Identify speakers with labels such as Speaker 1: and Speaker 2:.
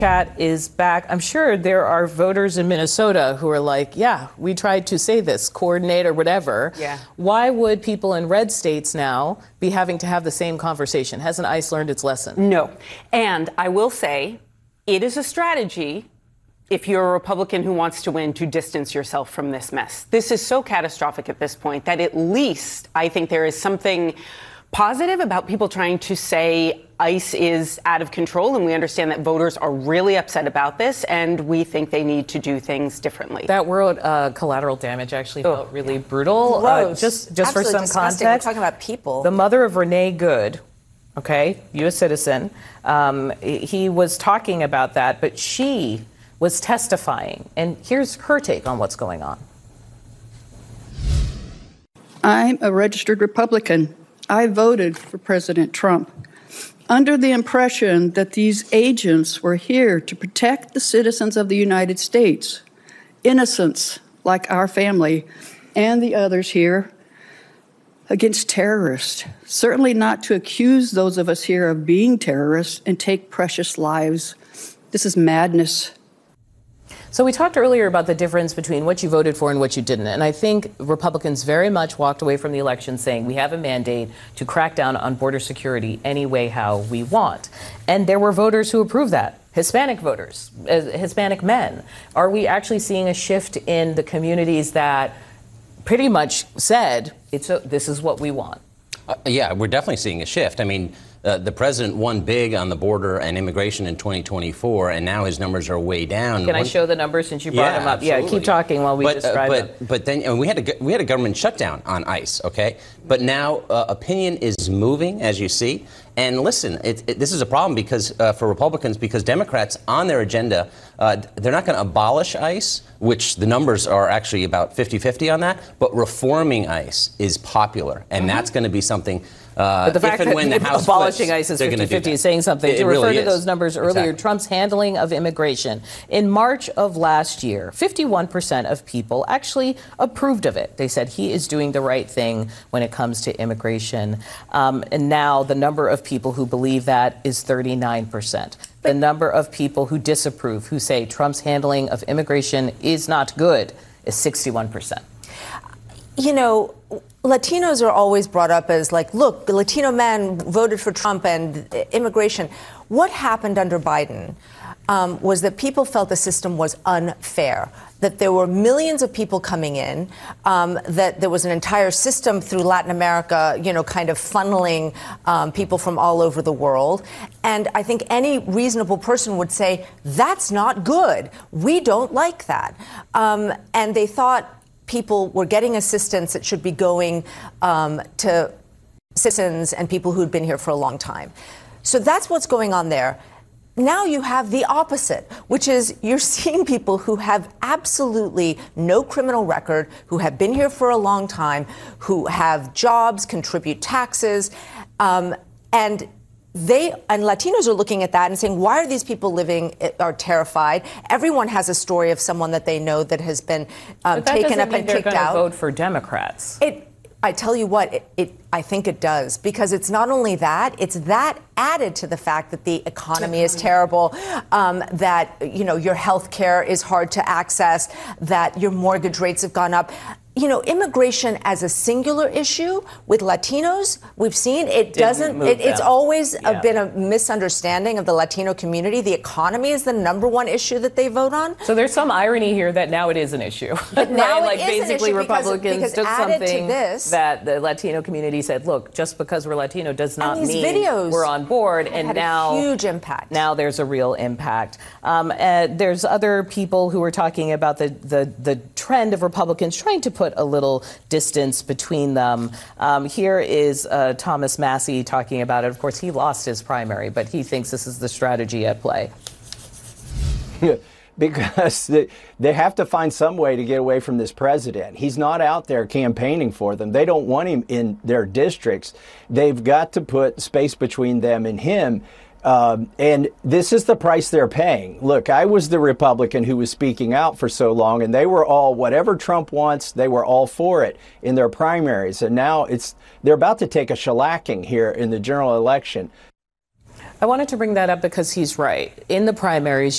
Speaker 1: Chat is back. I'm sure there are voters in Minnesota who are like, yeah, we tried to say this, coordinate or whatever.
Speaker 2: Yeah.
Speaker 1: Why would people in red states now be having to have the same conversation? Hasn't ICE learned its lesson?
Speaker 2: No. And I will say it is a strategy, if you're a Republican who wants to win, to distance yourself from this mess. This is so catastrophic at this point that at least I think there is something positive about people trying to say ICE is out of control, and we understand that voters are really upset about this, and we think they need to do things differently.
Speaker 1: That word collateral damage actually felt really brutal. Just for some context,
Speaker 3: we're talking about people.
Speaker 1: The mother of Renee Good, okay, U.S. citizen, he was talking about that, but she was testifying, and here's her take on what's going on.
Speaker 4: I'm a registered Republican. I voted for President Trump under the impression that these agents were here to protect the citizens of the United States, innocents like our family and the others here, against terrorists. Certainly not to accuse those of us here of being terrorists and take precious lives. This is madness.
Speaker 1: So we talked earlier about the difference between what you voted for and what you didn't. And I think Republicans very much walked away from the election saying we have a mandate to crack down on border security any way how we want. And there were voters who approved that. Hispanic voters, Hispanic men. Are we actually seeing a shift in the communities that pretty much said this is what we want?
Speaker 5: Yeah, we're definitely seeing a shift. I mean, the president won big on the border and immigration in 2024, and now his numbers are way down.
Speaker 1: Can I show the numbers since you brought them up?
Speaker 5: Absolutely.
Speaker 1: Yeah, keep talking while we describe them.
Speaker 5: But then and we had a government shutdown on ICE, okay? But now opinion is moving, as you see. And listen, this is a problem because for Republicans, because Democrats on their agenda, they're not going to abolish ICE, which the numbers are actually about 50-50 on that, but reforming ICE is popular, and that's going to be something.
Speaker 1: But the fact that abolishing ICE is 50-50 is saying something. To refer to those numbers earlier, exactly. Trump's handling of immigration. In March of last year, 51% of people actually approved of it. They said he is doing the right thing when it comes to immigration. And now the number of people who believe that is 39%. The number of people who disapprove, who say Trump's handling of immigration is not good, is 61%.
Speaker 3: You know, Latinos are always brought up as like, look, the Latino men voted for Trump and immigration. What happened under Biden was that people felt the system was unfair, that there were millions of people coming in, that there was an entire system through Latin America, you know, kind of funneling people from all over the world. And I think any reasonable person would say, that's not good. We don't like that. And they thought people were getting assistance that should be going to citizens and people who'd been here for a long time. So that's what's going on there. Now you have the opposite, which is you're seeing people who have absolutely no criminal record, who have been here for a long time, who have jobs, contribute taxes, and Latinos are looking at that and saying, why are these people are terrified? Everyone has a story of someone that they know that has been taken up and kicked out.
Speaker 1: They're going to vote for Democrats.
Speaker 3: I tell you what, I think it does, because it's not only that, it's that added to the fact that the economy is terrible, that, you know, your health care is hard to access, that your mortgage rates have gone up. You know, immigration as a singular issue with Latinos, we've seen it's always been a misunderstanding of the Latino community. The economy is the number one issue that they vote on.
Speaker 1: So there's some irony here that now it is an issue.
Speaker 3: But now
Speaker 1: right?
Speaker 3: it is
Speaker 1: basically
Speaker 3: an issue
Speaker 1: Republicans took something
Speaker 3: that
Speaker 1: the Latino community said, look, just because we're Latino does not mean
Speaker 3: videos
Speaker 1: we're on board. And
Speaker 3: had
Speaker 1: now
Speaker 3: a huge impact.
Speaker 1: Now there's a real impact. There's other people who are talking about the trend of Republicans trying to put a little distance between them. Here is Thomas Massie talking about it. Of course, he lost his primary, but he thinks this is the strategy at play.
Speaker 6: Because they have to find some way to get away from this president. He's not out there campaigning for them. They don't want him in their districts. They've got to put space between them and him. And this is the price they're paying. Look, I was the Republican who was speaking out for so long, and they were all, whatever Trump wants, they were all for it in their primaries. And now they're about to take a shellacking here in the general election.
Speaker 1: I wanted to bring that up because he's right. In the primaries,